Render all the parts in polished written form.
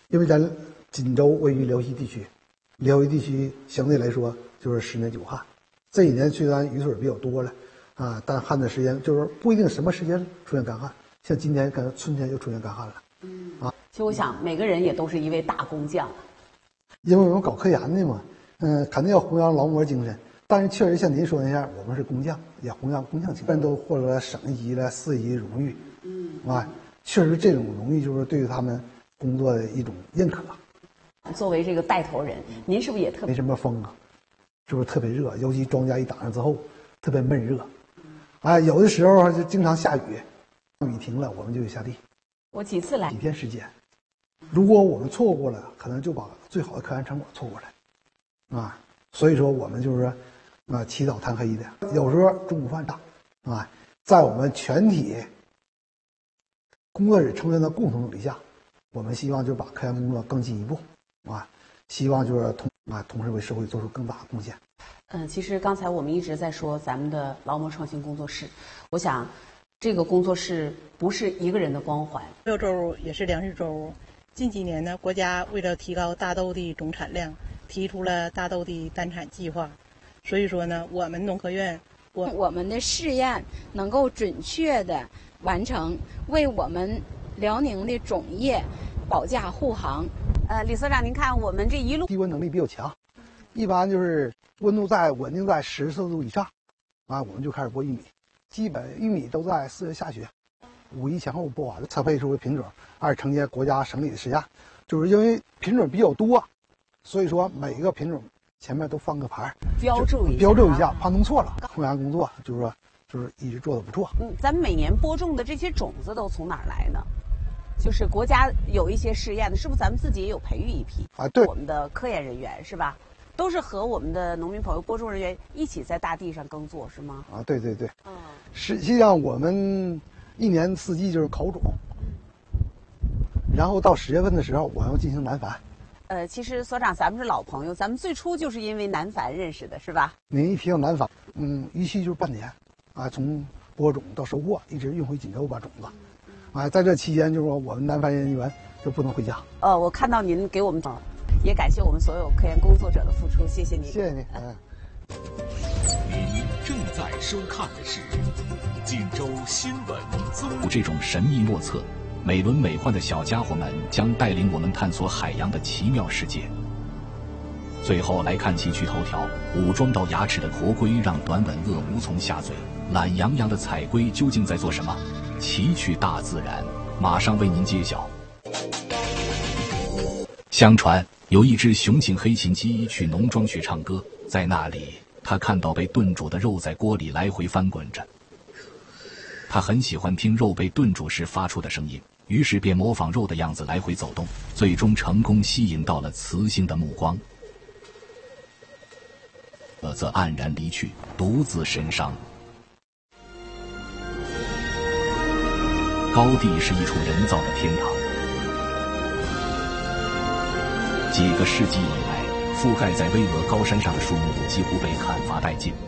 因为咱锦州位于辽西地区，辽西地区相对来说就是10年9旱。这一年虽然雨水比较多了啊，但旱的时间就是不一定什么时间出现干旱。像今年跟春天就出现干旱了。 其实我想每个人也都是一位大工匠。 因为我们搞科研的嘛，肯定要弘扬劳模精神。但是确实像您说那样，我们是工匠，也弘扬工匠精神，都获得了省一级了、市一级荣誉。确实这种荣誉就是对于他们工作的一种认可。 作为这个带头人，您是不是也特别没什么风啊？就是特别热，尤其庄稼一打上之后，特别闷热。有的时候就经常下雨，雨停了我们就得下地。 我几次来， 几天时间，如果我们错过了，可能就把最好的科研成果错过了。所以说我们就是说，起早贪黑的，有时候中午饭打，在我们全体工作者成员的共同努力下，我们希望就把科研工作更进一步，希望就是同时为社会做出更大的贡献。 其实刚才我们一直在说咱们的劳模创新工作室，我想这个工作室不是一个人的光环。 6周也是粮食周。近几年呢，国家为了提高大豆的总产量，提出了大豆的单产计划。所以说呢，我们农科院， 我们的试验能够准确的完成，为我们辽宁的种业保驾护航。 李所长，您看我们这一路低温能力比较强，一般就是温度稳定在14度以上，我们就开始播玉米，基本玉米都在4月下旬，5一前后播完了，测配出品种，承接国家省里的实验。就是因为品种比较多，所以说每一个品种前面都放个牌， 标注一下， 怕弄错了。科研工作就是一直做得不错。 咱们每年播种的这些种子都从哪儿来呢？就是国家有一些试验的，是不是咱们自己也有培育一批？ 对， 我们的科研人员是吧？都是和我们的农民朋友、播种人员一起在大地上耕作，是吗？ 对。实际上我们一年四季就是考种，然后到10月份的时候，我要进行南繁。 其实所长，咱们是老朋友，咱们最初就是因为南繁认识的，是吧？ 您一提到南繁，预期就是半年，从播种到收获，一直运回锦州把种子。在这期间，就是说我们南繁人员就不能回家。 我看到您给我们，也感谢我们所有科研工作者的付出，谢谢您。 谢谢您。 您正在收看的是锦州新闻综合。 这种神秘莫测、美轮美奂的小家伙们将带领我们探索海洋的奇妙世界。最后来看奇趣头条：武装到牙齿的驼龟让短吻鳄无从下嘴，懒洋洋的彩龟究竟在做什么？奇趣大自然，马上为您揭晓。相传有一只雄性黑琴鸡去农庄去唱歌，在那里他看到被炖煮的肉在锅里来回翻滚着，他很喜欢听肉被炖煮时发出的声音，于是便模仿肉的样子来回走动，最终成功吸引到了雌性的目光。则黯然离去，独自神伤。高地是一处人造的天堂，几个世纪以来，覆盖在巍峨高山上的树木几乎被砍伐殆尽，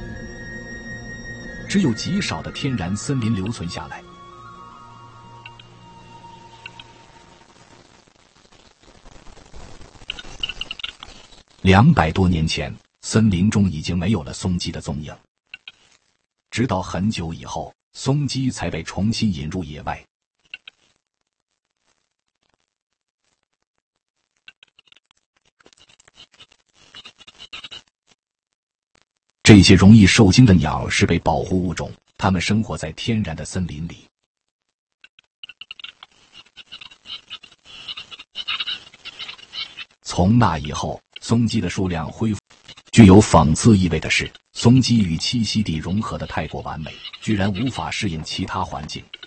只有极少的天然森林留存下来。200多年前，森林中已经没有了松鸡的踪影，直到很久以后，松鸡才被重新引入野外。这些容易受惊的鸟是被保护物种，它们生活在天然的森林里。从那以后，松鸡的数量恢复。具有讽刺意味的是，松鸡与栖息地融合得太过完美，居然无法适应其他环境。